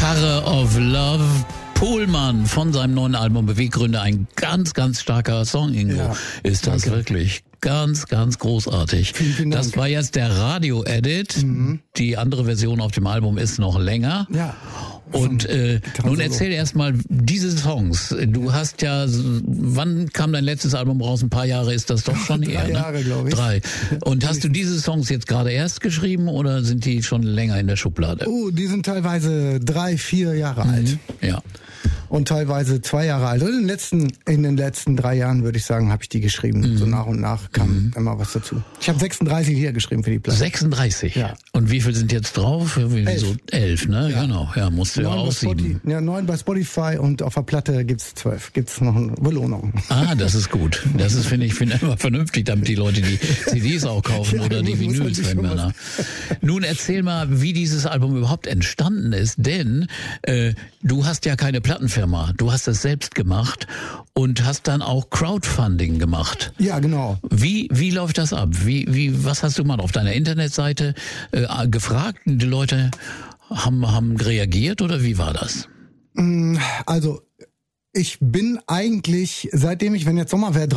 Gitarre of Love. Pohlmann von seinem neuen Album Beweggründe, ein ganz, ganz starker Song, Ingo. Ja, ist das wirklich ganz, ganz großartig. Vielen Dank. Das war jetzt der Radio-Edit. Die andere Version auf dem Album ist noch länger. Ja. Und nun erzähl erstmal diese Songs. Du hast ja, wann kam dein letztes Album raus? Ein paar Jahre ist das doch schon her. 3 Jahre, glaube ich. 3. Und hast du diese Songs jetzt gerade erst geschrieben oder sind die schon länger in der Schublade? Oh, die sind teilweise 3, 4 Jahre alt. Ja. Und teilweise 2 Jahre alt. Und in den letzten 3 Jahren, würde ich sagen, habe ich die geschrieben. So nach und nach kam immer was dazu. Ich habe 36 Lieder geschrieben für die Platte. 36? Ja. Und wie viel sind jetzt drauf? 11. So 11, ne? Ja. Genau. Ja, musst du ja aussieben. 9 bei Spotify und auf der Platte gibt's 12. Gibt's noch eine Belohnung. Ah, das ist gut. Das ist, finde ich immer vernünftig, damit die Leute die CDs auch kaufen oder die Vinyls, wenn wir da. Nun erzähl mal, wie dieses Album überhaupt entstanden ist, denn du hast ja keine Plattenfirma. Du hast das selbst gemacht und hast dann auch Crowdfunding gemacht. Ja, genau. Wie läuft das ab? Was hast du mal auf deiner Internetseite gefragt? Die Leute haben reagiert oder wie war das? Also, ich bin eigentlich, seitdem wenn jetzt Sommerwehr